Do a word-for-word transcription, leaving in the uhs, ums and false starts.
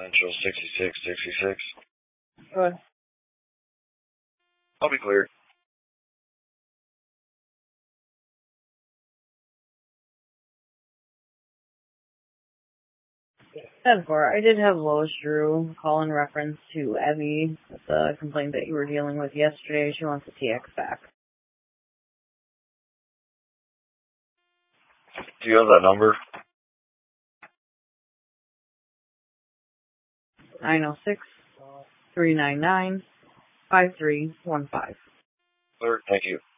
Central sixty-six sixty-six. Good. I'll be cleared. ten four. I did have Lois Drew call in reference to Evie, the complaint that you were dealing with yesterday. She wants the T X back. Do you have that number? nine oh six, three nine nine, five three one five. Cleared. Thank you.